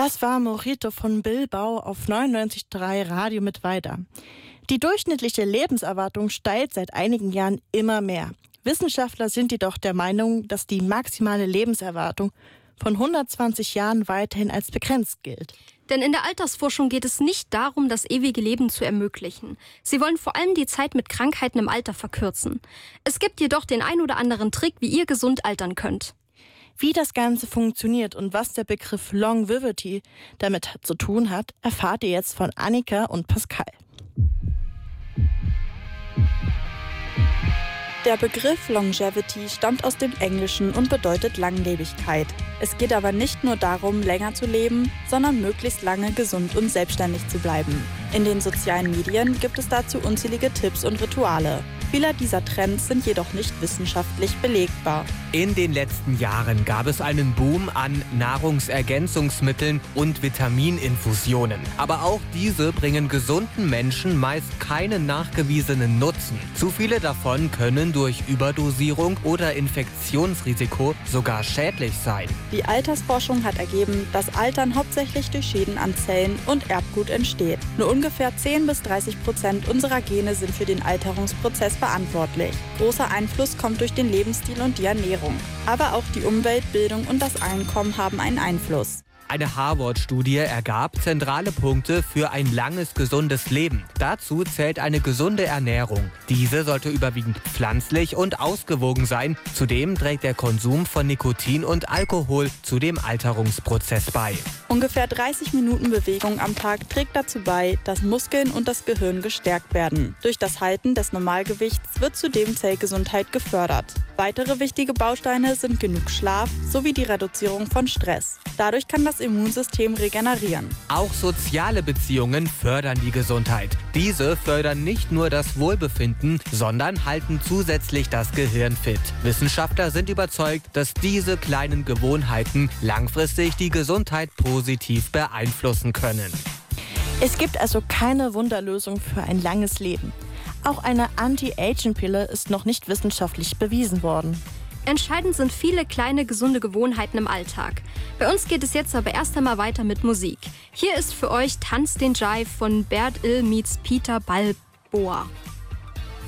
Das war Morito von Bilbao auf 99,3 Radio mit weiter. Die durchschnittliche Lebenserwartung steigt seit einigen Jahren immer mehr. Wissenschaftler sind jedoch der Meinung, dass die maximale Lebenserwartung von 120 Jahren weiterhin als begrenzt gilt. Denn in der Altersforschung geht es nicht darum, das ewige Leben zu ermöglichen. Sie wollen vor allem die Zeit mit Krankheiten im Alter verkürzen. Es gibt jedoch den ein oder anderen Trick, wie ihr gesund altern könnt. Wie das Ganze funktioniert und was der Begriff Longevity damit zu tun hat, erfahrt ihr jetzt von Annika und Pascal. Der Begriff Longevity stammt aus dem Englischen und bedeutet Langlebigkeit. Es geht aber nicht nur darum, länger zu leben, sondern möglichst lange gesund und selbstständig zu bleiben. In den sozialen Medien gibt es dazu unzählige Tipps und Rituale. Viele dieser Trends sind jedoch nicht wissenschaftlich belegbar. In den letzten Jahren gab es einen Boom an Nahrungsergänzungsmitteln und Vitamininfusionen. Aber auch diese bringen gesunden Menschen meist keinen nachgewiesenen Nutzen. Zu viele davon können durch Überdosierung oder Infektionsrisiko sogar schädlich sein. Die Altersforschung hat ergeben, dass Altern hauptsächlich durch Schäden an Zellen und Erbgut entsteht. Nur ungefähr 10-30% unserer Gene sind für den Alterungsprozess verantwortlich. Großer Einfluss kommt durch den Lebensstil und die Ernährung. Aber auch die Umwelt, Bildung und das Einkommen haben einen Einfluss. Eine Harvard-Studie ergab zentrale Punkte für ein langes, gesundes Leben. Dazu zählt eine gesunde Ernährung. Diese sollte überwiegend pflanzlich und ausgewogen sein. Zudem trägt der Konsum von Nikotin und Alkohol zu dem Alterungsprozess bei. Ungefähr 30 Minuten Bewegung am Tag trägt dazu bei, dass Muskeln und das Gehirn gestärkt werden. Durch das Halten des Normalgewichts wird zudem Zellgesundheit gefördert. Weitere wichtige Bausteine sind genug Schlaf sowie die Reduzierung von Stress. Dadurch kann das Immunsystem regenerieren. Auch soziale Beziehungen fördern die Gesundheit. Diese fördern nicht nur das Wohlbefinden, sondern halten zusätzlich das Gehirn fit. Wissenschaftler sind überzeugt, dass diese kleinen Gewohnheiten langfristig die Gesundheit positiv beeinflussen können. Es gibt also keine Wunderlösung für ein langes Leben. Auch eine Anti-Aging-Pille ist noch nicht wissenschaftlich bewiesen worden. Entscheidend sind viele kleine, gesunde Gewohnheiten im Alltag. Bei uns geht es jetzt aber erst einmal weiter mit Musik. Hier ist für euch Tanz den Jive von Bert Ill meets Peter Balboa.